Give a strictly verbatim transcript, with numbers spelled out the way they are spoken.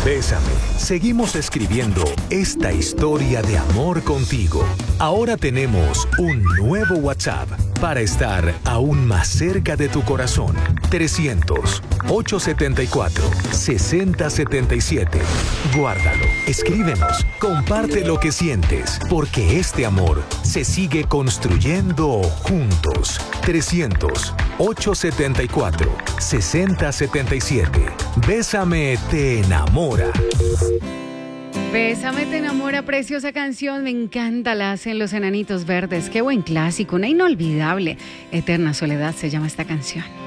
Bésame, seguimos escribiendo esta historia de amor contigo. Ahora tenemos un nuevo WhatsApp para estar aún más cerca de tu corazón. trescientos, ochocientos setenta y cuatro, sesenta setenta y siete. Guárdalo, escríbenos, comparte lo que sientes, porque este amor se sigue construyendo juntos. trescientos, ochocientos setenta y cuatro, sesenta setenta y siete. Bésame te enamora. Bésame te enamora, preciosa canción, me encanta, la hacen los Enanitos Verdes. Qué buen clásico, una inolvidable. Eterna Soledad se llama esta canción.